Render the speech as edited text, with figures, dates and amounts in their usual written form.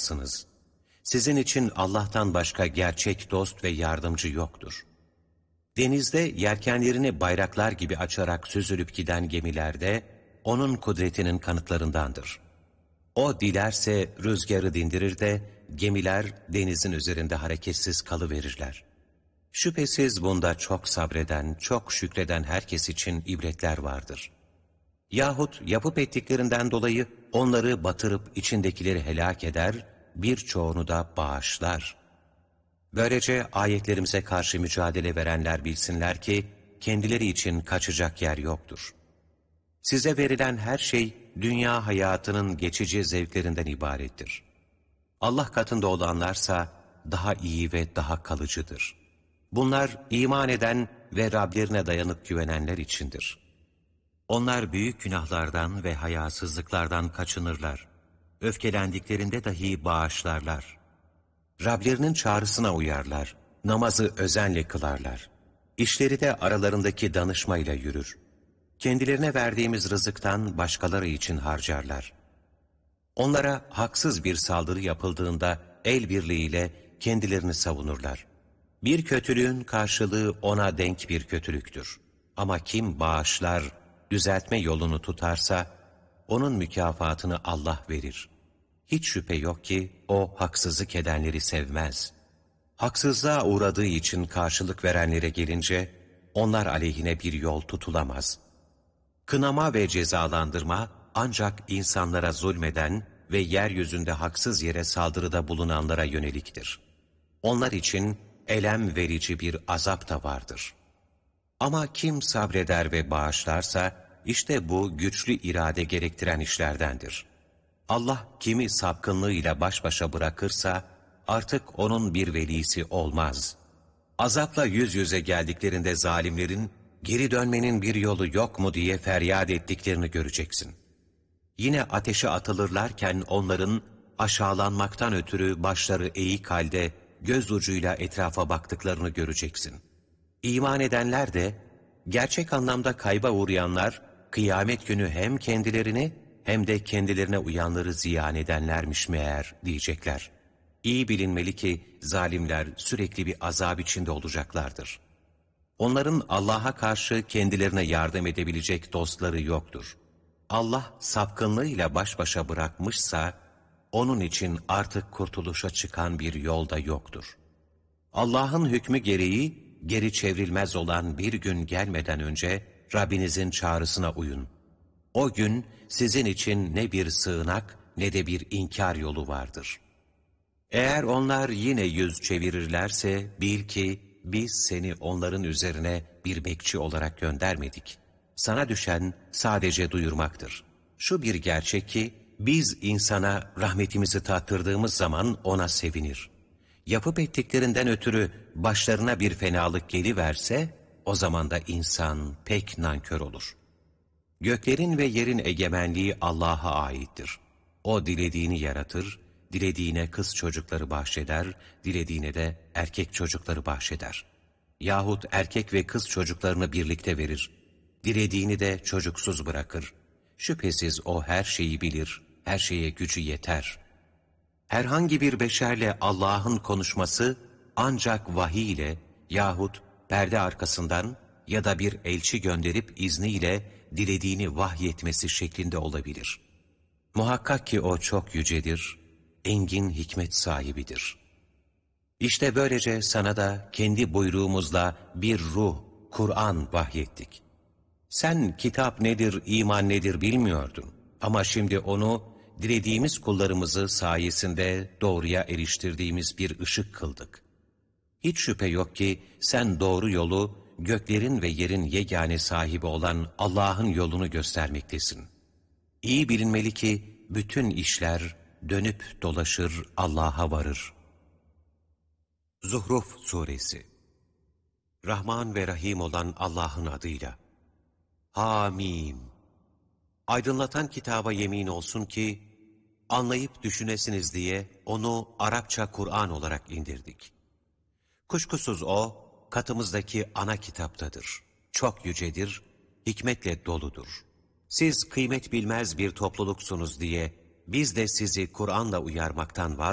olmalısınız. Sizin için Allah'tan başka gerçek dost ve yardımcı yoktur. Denizde yelkenlerini bayraklar gibi açarak süzülüp giden gemilerde O'nun kudretinin kanıtlarındandır. O dilerse rüzgarı dindirir de gemiler denizin üzerinde hareketsiz kalıverirler. Şüphesiz bunda çok sabreden, çok şükreden herkes için ibretler vardır. Yahut yapıp ettiklerinden dolayı onları batırıp içindekileri helak eder, birçoğunu da bağışlar. Böylece ayetlerimize karşı mücadele verenler bilsinler ki, kendileri için kaçacak yer yoktur. Size verilen her şey, dünya hayatının geçici zevklerinden ibarettir. Allah katında olanlarsa, daha iyi ve daha kalıcıdır. Bunlar, iman eden ve Rablerine dayanıp güvenenler içindir. Onlar büyük günahlardan ve hayasızlıklardan kaçınırlar. Öfkelendiklerinde dahi bağışlarlar. Rablerinin çağrısına uyarlar, namazı özenle kılarlar. İşleri de aralarındaki danışmayla yürür. Kendilerine verdiğimiz rızıktan başkaları için harcarlar. Onlara haksız bir saldırı yapıldığında el birliğiyle kendilerini savunurlar. Bir kötülüğün karşılığı ona denk bir kötülüktür. Ama kim bağışlar, düzeltme yolunu tutarsa, onun mükafatını Allah verir. Hiç şüphe yok ki o haksızlık edenleri sevmez. Haksızlığa uğradığı için karşılık verenlere gelince, onlar aleyhine bir yol tutulamaz. Kınama ve cezalandırma ancak insanlara zulmeden ve yeryüzünde haksız yere saldırıda bulunanlara yöneliktir. Onlar için elem verici bir azap da vardır. Ama kim sabreder ve bağışlarsa, işte bu güçlü irade gerektiren işlerdendir. Allah kimi sapkınlığıyla baş başa bırakırsa, artık onun bir velisi olmaz. Azapla yüz yüze geldiklerinde zalimlerin, geri dönmenin bir yolu yok mu diye feryat ettiklerini göreceksin. Yine ateşe atılırlarken onların aşağılanmaktan ötürü başları eğik halde göz ucuyla etrafa baktıklarını göreceksin. İman edenler de, gerçek anlamda kayba uğrayanlar, kıyamet günü hem kendilerini hem de kendilerine uyanları ziyan edenlermiş meğer diyecekler. İyi bilinmeli ki zalimler sürekli bir azap içinde olacaklardır. Onların Allah'a karşı kendilerine yardım edebilecek dostları yoktur. Allah sapkınlığıyla baş başa bırakmışsa, onun için artık kurtuluşa çıkan bir yol da yoktur. Allah'ın hükmü gereği, geri çevrilmez olan bir gün gelmeden önce Rabbinizin çağrısına uyun. O gün sizin için ne bir sığınak ne de bir inkar yolu vardır. Eğer onlar yine yüz çevirirlerse bil ki biz seni onların üzerine bir bekçi olarak göndermedik. Sana düşen sadece duyurmaktır. Şu bir gerçek ki biz insana rahmetimizi tattırdığımız zaman ona sevinir. Yapıp ettiklerinden ötürü başlarına bir fenalık geliverse o zaman da insan pek nankör olur. Göklerin ve yerin egemenliği Allah'a aittir. O dilediğini yaratır, dilediğine kız çocukları bahşeder, dilediğine de erkek çocukları bahşeder. Yahut erkek ve kız çocuklarını birlikte verir. Dilediğini de çocuksuz bırakır. Şüphesiz o her şeyi bilir, her şeye gücü yeter. Herhangi bir beşerle Allah'ın konuşması ancak vahiy ile yahut perde arkasından ya da bir elçi gönderip izniyle dilediğini vahyetmesi şeklinde olabilir. Muhakkak ki o çok yücedir, engin hikmet sahibidir. İşte böylece sana da kendi buyruğumuzla bir ruh, Kur'an vahyettik. Sen kitap nedir, iman nedir bilmiyordun. Ama şimdi onu dilediğimiz kullarımızı sayesinde doğruya eriştirdiğimiz bir ışık kıldık. Hiç şüphe yok ki sen doğru yolu, göklerin ve yerin yegane sahibi olan Allah'ın yolunu göstermektesin. İyi bilinmeli ki bütün işler dönüp dolaşır Allah'a varır. Zuhruf Suresi. Rahman ve Rahim olan Allah'ın adıyla. Hamim. Aydınlatan kitaba yemin olsun ki, anlayıp düşünesiniz diye onu Arapça Kur'an olarak indirdik. Kuşkusuz o, katımızdaki ana kitaptadır. Çok yücedir, hikmetle doludur. Siz kıymet bilmez bir topluluksunuz diye, biz de sizi Kur'an'la uyarmaktan